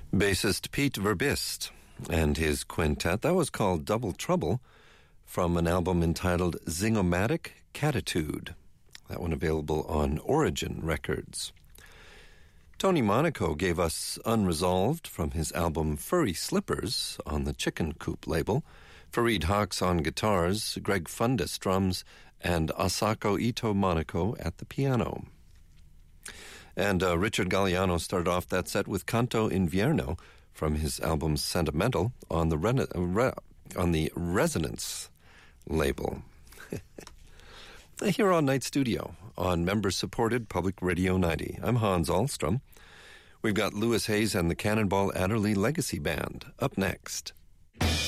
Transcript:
Bassist Pete Verbist and his quintet. That was called Double Trouble from an album entitled Zingomatic Catitude. That one available on Origin Records. Tony Monaco gave us Unresolved from his album Furry Slippers on the Chicken Coop label. Fareed Hawks on guitars, Greg Fundis drums, and Asako Ito Monaco at the piano. And Richard Galliano started off that set with Canto Invierno from his album Sentimental on the Resonance label. Here on Night Studio on member-supported Public Radio 90. I'm Hans Ahlstrom. We've got Louis Hayes and the Cannonball Adderley Legacy Band up next.